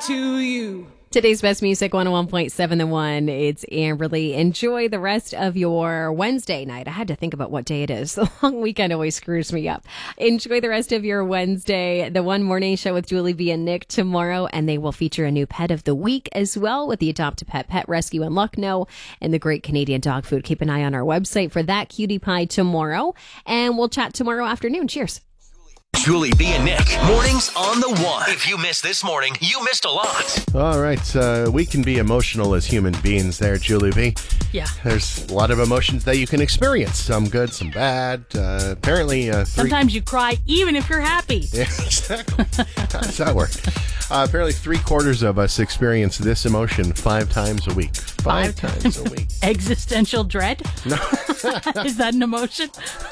to you. Today's best music, 101.7 The One. It's Amberly. Enjoy the rest of your Wednesday night. I had to think about what day it is. The long weekend always screws me up. Enjoy the rest of your Wednesday. The One Morning Show with Julie B and Nick tomorrow, and they will feature a new pet of the week as well with the Adopt a Pet Pet Rescue in Lucknow and the Great Canadian Dog Food. Keep an eye on our website for that cutie pie tomorrow, and we'll chat tomorrow afternoon. Cheers. Julie B and Nick, mornings on the One. If you missed this morning, you missed a lot. All right, we can be emotional as human beings there, Julie B. Yeah. There's a lot of emotions that you can experience. Some good, some bad. Apparently, sometimes you cry even if you're happy. Yeah, exactly. How does that work? Apparently, 3/4 of us experience this emotion 5 times a week. Five times a week. Existential dread? No. Is that an emotion?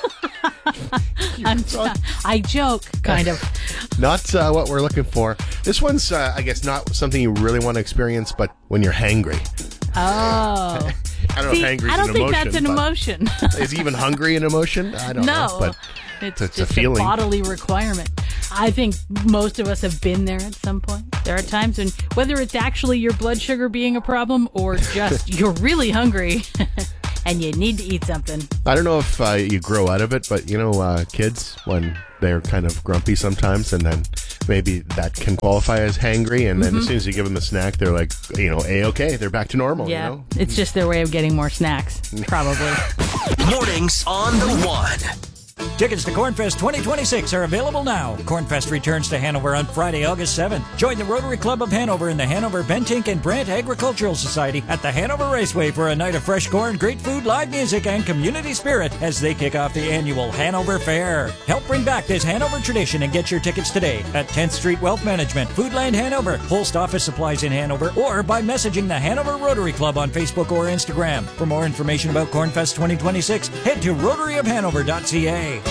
I joke, kind of. Not what we're looking for. This one's, I guess, not something you really want to experience, but when you're hangry. Oh. I don't know if hangry is an emotion. I don't think that's an emotion. Is even hungry an emotion? I don't know. But it's just a feeling. Bodily requirement. I think most of us have been there at some point. There are times when, whether it's actually your blood sugar being a problem or just you're really hungry and you need to eat something. I don't know if you grow out of it, but, you know, kids, when they're kind of grumpy sometimes, and then maybe that can qualify as hangry, and then as soon as you give them a snack, they're like, you know, A-okay, they're back to normal. Yeah, you know? It's just their way of getting more snacks, probably. Mornings on the One. Tickets to Cornfest 2026 are available now. Cornfest returns to Hanover on Friday, August 7th. Join the Rotary Club of Hanover and the Hanover Bentink and Brant Agricultural Society at the Hanover Raceway for a night of fresh corn, great food, live music, and community spirit as they kick off the annual Hanover Fair. Help bring back this Hanover tradition and get your tickets today at 10th Street Wealth Management, Foodland Hanover, Holst Office Supplies in Hanover, or by messaging the Hanover Rotary Club on Facebook or Instagram. For more information about Cornfest 2026, head to rotaryofhanover.ca.